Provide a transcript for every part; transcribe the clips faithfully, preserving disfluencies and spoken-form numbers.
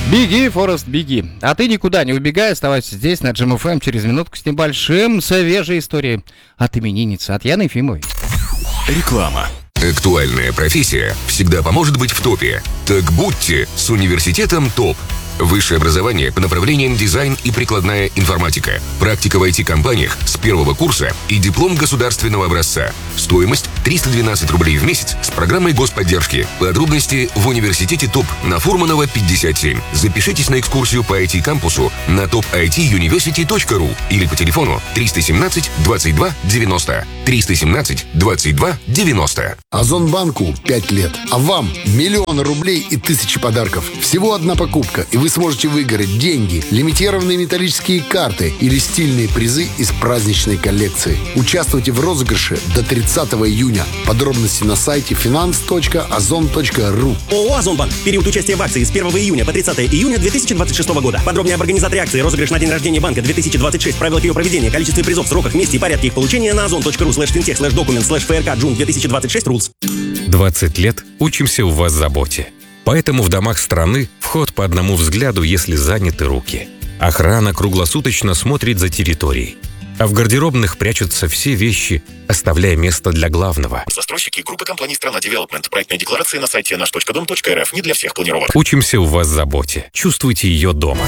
Беги, Форест, беги. А ты никуда не убегай, оставайся здесь, на Джем эф эм, через минутку с небольшим свежей историей от именинницы, от Яны Ефимовой. Реклама. Актуальная профессия всегда поможет быть в топе. Так будьте с университетом ТОП. Высшее образование по направлениям дизайн и прикладная информатика. Практика в ай ти-компаниях с первого курса и диплом государственного образца. Стоимость триста двенадцать рублей в месяц с программой господдержки. Подробности в университете ТОП на Фурманова пятьдесят семь. Запишитесь на экскурсию по ай ти-кампусу на топ ай ти юниверсити точка ру или по телефону триста семнадцать двадцать два девяносто. триста семнадцать двадцать два девяносто. Озонбанку пять лет, а вам миллион рублей и тысячи подарков. Всего одна покупка, и вы сможете выиграть деньги, лимитированные металлические карты или стильные призы из праздничной коллекции. Участвуйте в розыгрыше до тридцатого июня. Подробности на сайте финанс точка озон точка ру. ООО «Озонбанк». Период участия в акции с первого июня по тридцатого июня две тысячи двадцать шестого года. Подробнее об организаторе акции, розыгрыш на день рождения банка две тысячи двадцать шесть, правилах ее проведения, количестве призов, сроках, месте и порядке их получения на озон точка ру слэш финтех слэш документ слэш ФРК Джун две тысячи двадцать шесть рулс. двадцать лет учимся у вас заботе. Поэтому в домах страны вход по одному взгляду, если заняты руки. Охрана круглосуточно смотрит за территорией. А в гардеробных прячутся все вещи, оставляя место для главного. Застройщики группы компаний «Страна Девелопмент». Проектная декларация на сайте наш точка дом точка эр эф. Не для всех планировок. Учимся у вас заботе. Чувствуйте ее дома.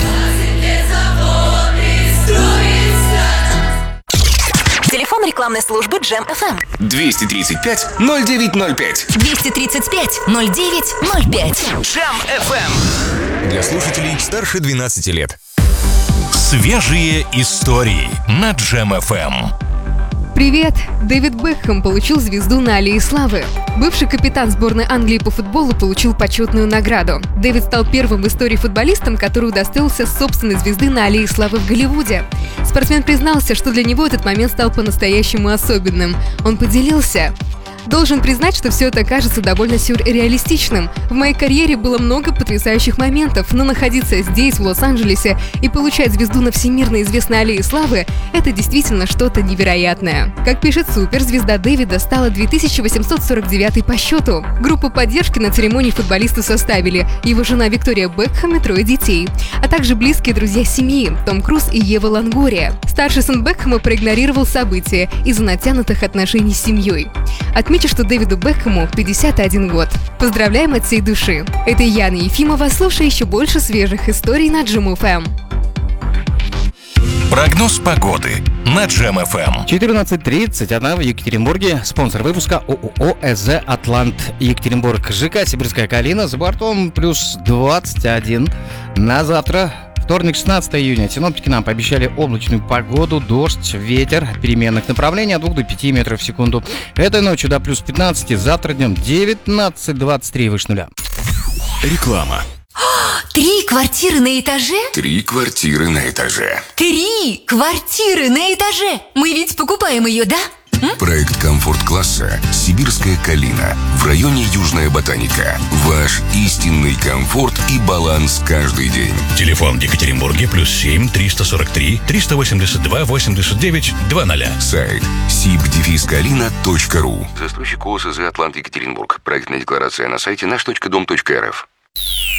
Телефон рекламной службы Джем эф эм. двести тридцать пять ноль девять ноль пять. двести тридцать пять ноль девять ноль пять. Джем эф эм. Для слушателей старше двенадцати лет. Свежие истории на Джем эф эм. Привет! Дэвид Бекхэм получил звезду на Аллее Славы. Бывший капитан сборной Англии по футболу получил почетную награду. Дэвид стал первым в истории футболистом, который удостоился собственной звезды на Аллее Славы в Голливуде. Спортсмен признался, что для него этот момент стал по-настоящему особенным. Он поделился: «Должен признать, что все это кажется довольно сюрреалистичным. В моей карьере было много потрясающих моментов, но находиться здесь, в Лос-Анджелесе, и получать звезду на всемирно известной Аллее Славы – это действительно что-то невероятное». Как пишет Супер, звезда Дэвида стала две тысячи восемьсот сорок девятой по счету. Группу поддержки на церемонии футболиста составили его жена Виктория Бекхэм и трое детей, а также близкие друзья семьи – Том Круз и Ева Лонгория. Старший сын Бекхэма проигнорировал события из-за натянутых отношений с семьей. Отмечу, что Дэвиду Бекхэму пятьдесят один год. Поздравляем от всей души. Это Яна Ефимова. Слушай еще больше свежих историй на Джем эф эм. Прогноз погоды на Джем эф эм. четырнадцать тридцать одна в Екатеринбурге. Спонсор выпуска ООО ЭЗ «Атлант» Екатеринбург. ЖК «Сибирская калина» с бортом плюс двадцать один. На завтра, вторник, шестнадцатого июня, синоптики нам пообещали облачную погоду, дождь, ветер переменных направлений от двух до пяти метров в секунду. Этой ночью до плюс пятнадцать, завтра днем девятнадцать двадцать три выше нуля. Реклама. Три квартиры на этаже? Три квартиры на этаже. Три квартиры на этаже! Мы ведь покупаем ее, да? М? Проект комфорт-класса «Сибирская калина» в районе Южная Ботаника. Ваш истинный комфорт и баланс каждый день. Телефон в Екатеринбурге плюс семь триста сорок три триста восемьдесят два восемьдесят девять двадцать. Сайт сиб дефис калина точка ру. Застройщик ООО ЭЗ «Атлант» Екатеринбург. Проектная декларация на сайте наш точка дом точка эр эф.